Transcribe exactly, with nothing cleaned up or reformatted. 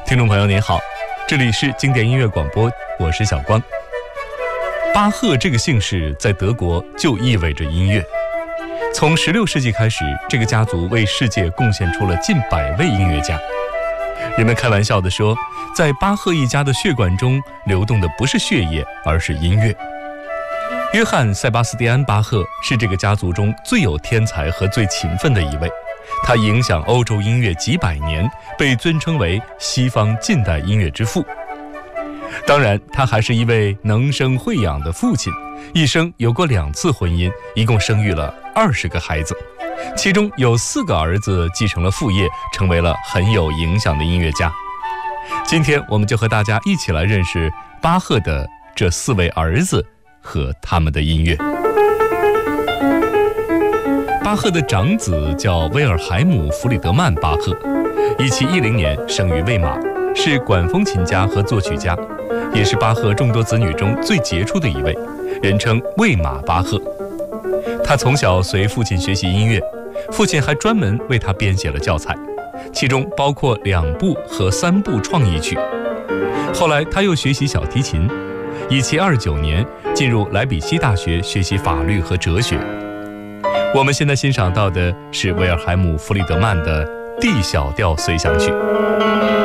听众朋友您好，这里是经典音乐广播，我是小光。巴赫这个姓氏在德国就意味着音乐。从十六世纪开始，这个家族为世界贡献出了近百位音乐家。人们开玩笑地说，在巴赫一家的血管中流动的不是血液，而是音乐。约翰·塞巴斯蒂安·巴赫是这个家族中最有天才和最勤奋的一位，他影响欧洲音乐几百年，被尊称为西方近代音乐之父。当然，他还是一位能生会养的父亲，一生有过两次婚姻，一共生育了二十个孩子，其中有四个儿子继承了父业，成为了很有影响的音乐家。今天我们就和大家一起来认识巴赫的这四位儿子和他们的音乐。巴赫的长子叫威尔海姆·弗里德曼·巴赫，一七一零年生于魏玛，是管风琴家和作曲家，也是巴赫众多子女中最杰出的一位，人称魏玛巴赫。他从小随父亲学习音乐，父亲还专门为他编写了教材，其中包括两部和三部创意曲。后来他又学习小提琴，一七二九年进入莱比锡大学学习法律和哲学。我们现在欣赏到的是威尔海姆·弗里德曼的 D 小调随想曲。